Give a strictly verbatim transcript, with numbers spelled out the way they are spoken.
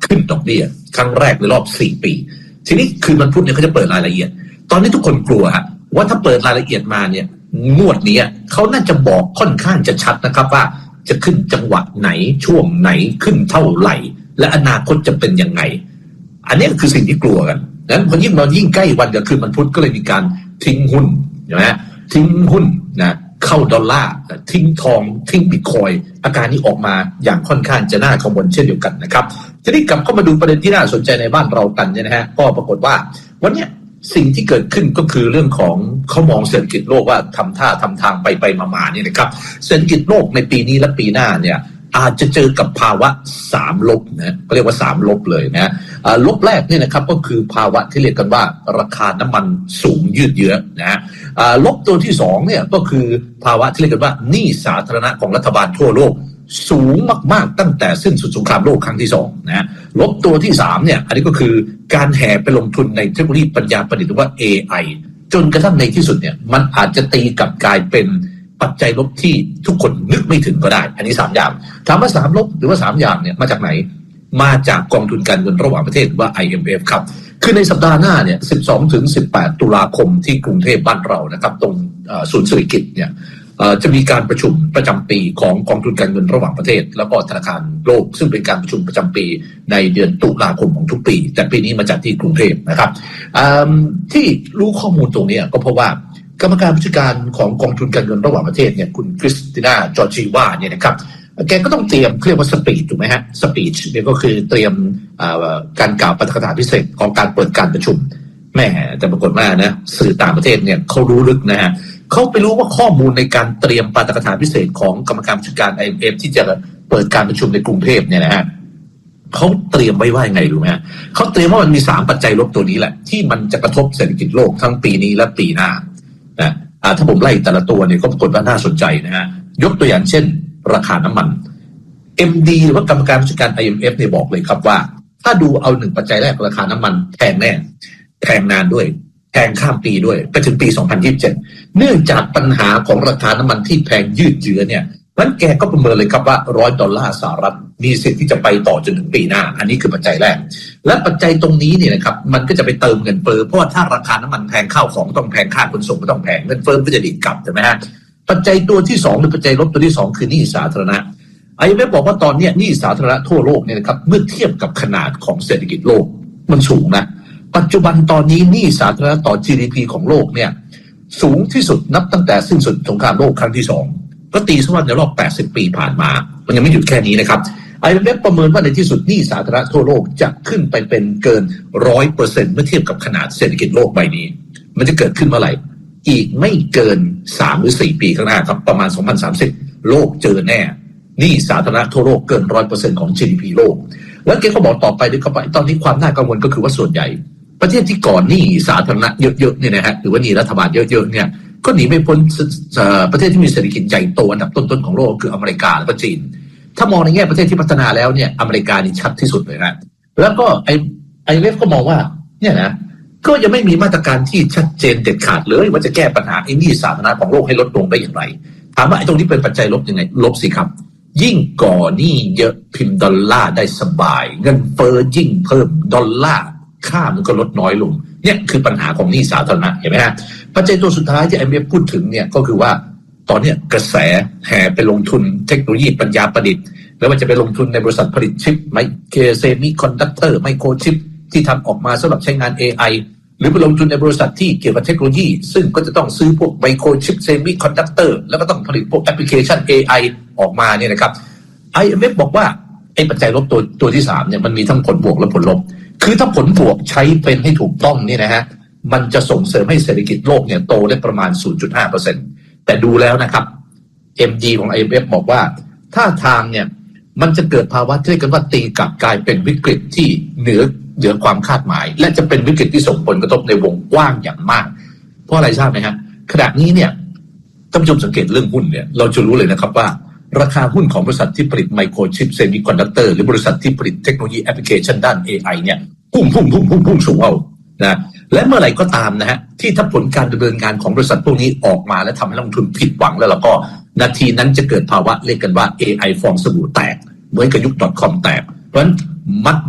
ขึ้นดอกเบี้ยครั้งแรกในรอบสี่ปีทีนี้คืนวันพุธเนี่ยเขาจะเปิดรายละเอียดตอนนี้ทุกคนกลัวฮะว่าถ้าเปิดรายละเอียดมาเนี่ยงวดนี้เขาน่าจะบอกค่อนข้างจะชัดนะครับว่าจะขึ้นจังหวะไหนช่วงไหนขึ้นเท่าไหร่และอนาคตจะเป็นยังไงอันนี้คือสิ่งที่กลัวกันนั้นพอยิ่งเรายิ่งใกล้วันกับคืนวันพุธก็เลยมีการทิ้งหุ้นใช่ไหมทิ้งหุ้นนะเข้าดอลลาร์ทิ้งทองทิ้งบิตคอยอาการนี้ออกมาอย่างค่อนข้างจะน่ากังวลเช่นเดียวกันนะครับทีนี้กลับเข้ามาดูประเด็นที่น่าสนใจในบ้านเรากันเนี่ยนะฮะก็ปรากฏว่าวันนี้สิ่งที่เกิดขึ้นก็คือเรื่องของเขามองเศรษฐกิจโลกว่าทำท่าทำทางไปไปมาๆเนี่ยนะครับเศรษฐกิจโลกในปีนี้และปีหน้าเนี่ยอาจจะเจอกับภาวะสามลบนะเขาเรียกว่าสามลบเลยนะลบแรกเนี่ยนะครับก็คือภาวะที่เรียกกันว่าราคาน้ำมันสูงยืดเยื้อนะลบตัวที่สองเนี่ยก็คือภาวะที่เรียกกันว่าหนี้สาธารณะของรัฐบาลทั่วโลกสูงมากๆตั้งแต่สิ้นสุดสงครามโลกครั้งที่สองนะลบตัวที่สามเนี่ยอันนี้ก็คือการแห่ไปลงทุนในเทคโนโลยีปัญญาประดิษฐ์หรือว่า เอ ไอ จนกระทั่งในที่สุดเนี่ยมันอาจจะตีกลับกลายเป็นปัจจัยลบที่ทุกคนนึกไม่ถึงก็ได้อันนี้สามอย่างถามว่าสามลบหรือว่าสามอย่างเนี่ยมาจากไหนมาจากกองทุนการเงินระหว่างประเทศว่า ไอ เอ็ม เอฟ ครับคือในสัปดาห์หน้าเนี่ยสิบสองถึงสิบแปดตุลาคมที่กรุงเทพบ้านเรานะครับตรงศูนย์เศรษฐกิจเนี่ยจะมีการประชุมประจำปีของกองทุนการเงินระหว่างประเทศแล้วก็ธนาคารโลกซึ่งเป็นการประชุมประจำปีในเดือนตุลาคมของทุกปีแต่ปีนี้มาจากที่กรุงเทพนะครับที่รู้ข้อมูลตรงนี้ก็เพราะว่ากรรมการผู้จัดการของกองทุนการเงินระหว่างประเทศเนี่ยคุณคริสติน่าจอร์จีวาเนี่ยนะครับแกก็ต้องเตรียมเรียกว่าสปีชถูกไหมฮะสปีชเนี่ยก็คือเตรียมการกล่าวปาฐกถาพิเศษของการเปิดการประชุมแม่แต่ปรากฏว่านะสื่อต่างประเทศเนี่ยเขารู้ลึกนะฮะเขาไปรู้ว่าข้อมูลในการเตรียมปาฐกถาพิเศษของกรรมการผู้จัดการ ไอ เอ็ม เอฟ ที่จะเปิดการประชุมในกรุงเทพเนี่ยนะฮะเขาเตรียมไว้ว่ายังไงรู้ไหมฮะเขาเตรียมว่ามันมีสามปัจจัยลบตัวนี้แหละที่มันจะกระทบเศรษฐกิจโลกทั้งปีนี้และปีหน้านะถ้าผมไล่แต่ละตัวเนี่ยก็ปรากฏว่าน่าสนใจนะฮะยกตัวอย่างเช่นราคาน้ำมัน เอ็ม ดี หรือว่ากรรมการผู้จัดการ ไอ เอ็ม เอฟ เนี่ยบอกเลยครับว่าถ้าดูเอาหนึ่งปัจจัยแรกราคาน้ำมันแพงแน่แพงนานด้วยแพงข้ามปีด้วยไปถึงปีสองพันยี่สิบเจ็ดเนื่องจากปัญหาของราคาน้ำมันที่แพงยืดเยื้อเนี่ยนั้นแกก็ประเมินเลยครับว่าหนึ่งร้อยดอลลาร์สหรัฐมีสิทธิ์ที่จะไปต่อจนถึงปีหน้าอันนี้คือปัจจัยแรกและปัจจัยตรงนี้เนี่ยนะครับมันก็จะไปเติมเงินเฟ้อเพราะว่าถ้าราคาน้ำมันแพงข้าวของต้องแพงค่าขนส่งก็ต้องแพงเงินเฟ้อก็จะดีดกลับใช่ไหมฮะปัจจัยตัวที่สองหรือปัจจัยลบตัวที่สองคือหนี้สาธารณะไอ เอ็ม เอฟ บอกว่าตอนนี้หนี้สาธารณะทั่วโลกเนี่ยนะครับเมื่อเทียบกับขนาดของเศรษฐกิจโลกมันสูงนะปัจจุบันตอนนี้หนี้สาธารณะต่อ จี ดี พี ของโลกเนี่ยสูงที่สุดนับตั้งแต่สิ้นสุดสงครามโลกครั้งที่สองก็ตีซะว่าในรอบแปดสิบปีผ่านมามันยังไม่หยุดแค่นี้นะครับ ไอ เอ็ม เอฟ ประเมินว่าในที่สุดหนี้สาธารณะทั่วโลกจะขึ้นไปเป็นเกิน หนึ่งร้อยเปอร์เซ็นต์ เมื่อเทียบกับขนาดเศรษฐกิจโลกใบนี้มันจะเกิดขึ้นเมื่อไหร่อีกไม่เกินสามหรือสี่ปีข้างหน้าครับประมาณสองพันสามสิบโลกเจอแน่หนี้สาธารณะทั่วโลกเกิน หนึ่งร้อยเปอร์เซ็นต์ ของ จี ดี พี โลกแล้วแกก็บอกต่อไปด้วยครับว่าตอนนี้ความน่ากังวลก็คือว่าส่วนใหญ่ประเทศที่ก่อนหนี้สาธารณะเยอะๆเนี่ยนะฮะหรือว่าหนี้รัฐบาลเยอะๆเนี่ยก็หนีไม่พ้นประเทศที่มีเศรษฐกิจใหญ่โตอันดับต้นๆของโลกคืออเมริกาและก็จีนถ้ามองในแง่ประเทศที่พัฒนาแล้วเนี่ยอเมริกานี่ชัดที่สุดเลยนะแล้วก็ไอไอเอฟเอฟก็มองว่าเนี่ยนะก็ยังไม่มีมาตรการที่ชัดเจนเด็ดขาดเลยว่าจะแก้ปัญหาไอ้หนี้สาธารณะของโลกให้ลดลงได้อย่างไรถามว่าไอ้ตรงนี้เป็นปัจจัยลบยังไงลบสิครับยิ่งก่อหนี้เยอะพิมพ์ดอลลาร์ได้สบายเงินเฟ้อยิ่งเพิ่มดอลลาร์ค่ามันก็ลดน้อยลงเนี่ยคือปัญหาของหนี้สาธารณะเห็นไหมฮะปัจจัยตัวสุดท้ายที่ ไอ เอ็ม เอฟ พูดถึงเนี่ยก็คือว่าตอนนี้กระแสแห่ไปลงทุนเทคโนโลยีปัญญาประดิษฐ์แล้วมันจะไปลงทุนในบริษัทผลิตชิปไมโครเซมิคอนดักเตอร์ไมโครชิปที่ทำออกมาสำหรับใช้งาน เอ ไอ หรือไปลงทุนในบริษัทที่เกี่ยวกับเทคโนโลยีซึ่งก็จะต้องซื้อพวกไมโครชิปเซมิคอนดักเตอร์แล้วก็ต้องผลิตพวกแอปพลิเคชัน เอ ไอ ออกมาเนี่ยนะครับ ไอ เอ็ม เอฟ บอกว่าไอ้ปัจจัยลบตัวตัวที่สามเนี่ยมันมีทั้งผลบวกและผลลบคือถ้าผลบวกใช้เป็นให้ถูกต้องนี่นะฮะมันจะส่งเสริมให้เศรษฐกิจโลกเนี่ยโตได้ประมาณ ศูนย์จุดห้าเปอร์เซ็นต์ แต่ดูแล้วนะครับ เอ็ม ดี ของ ไอ เอ็ม เอฟ บอกว่าถ้าทางเนี่ยมันจะเกิดภาวะที่เรียกกันว่าตีกลับกลายเป็นวิกฤตที่เหนือเหนือความคาดหมายและจะเป็นวิกฤตที่ส่งผลกระทบในวงกว้างอย่างมากเพราะอะไรทราบไหมฮะขณะนี้เนี่ยท่านผู้ชมสังเกตเรื่องหุ้นเนี่ยเราจะรู้เลยนะครับว่าราคาหุ้นของบริษัทที่ผลิตไมโครชิปเซมิคอนดักเตอร์หรือบริษัทที่ผลิตเทคโนโลยีแอปพลิเคชันด้าน เอ ไอ เนี่ยพุ่งพุ่งพุ่งพุ่งพุ่งสูงเอานะและเมื่อไหร่ก็ตามนะฮะที่ถ้าผลการดำเนินงานของบริษัทพวกนี้ออกมาและทำให้นักลงทุนผิดหวังแล้วแล้วก็นาทีนั้นจะเกิดภาวะเรียกกันว่า เอ ไอ ฟองสบู่แตกเหมือนกับยุค .com แตกเพราะฉะนั้นมัด